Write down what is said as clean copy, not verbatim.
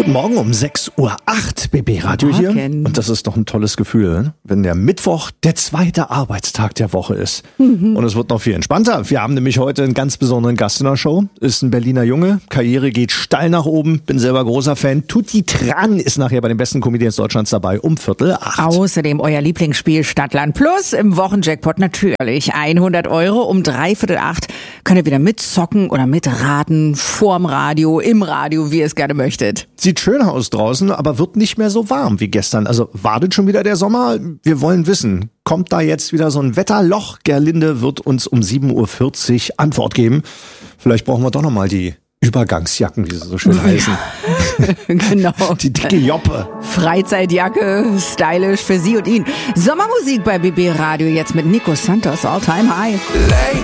Guten Morgen um 6:08 Uhr, BB Radio hier. Und das ist doch ein tolles Gefühl, wenn der Mittwoch der zweite Arbeitstag der Woche ist. Und es wird noch viel entspannter. Wir haben nämlich heute einen ganz besonderen Gast in der Show. Ist ein Berliner Junge, Karriere geht steil nach oben, bin selber großer Fan. Tutti Tran ist nachher bei den besten Comedians Deutschlands dabei um 7:45. Außerdem euer Lieblingsspiel Stadtland Plus im Wochenjackpot natürlich. 100 Euro um 7:45 könnt ihr wieder mitzocken oder mitraten, vorm Radio, im Radio, wie ihr es gerne möchtet. Sieht schön aus draußen, aber wird nicht mehr so warm wie gestern. Also wartet schon wieder der Sommer? Wir wollen wissen, kommt da jetzt wieder so ein Wetterloch? Gerlinde wird uns um 7:40 Uhr Antwort geben. Vielleicht brauchen wir doch nochmal die Übergangsjacken, wie sie so schön heißen. Genau. Die dicke Joppe. Freizeitjacke, stylisch für Sie und ihn. Sommermusik bei BB Radio jetzt mit Nico Santos, All Time High.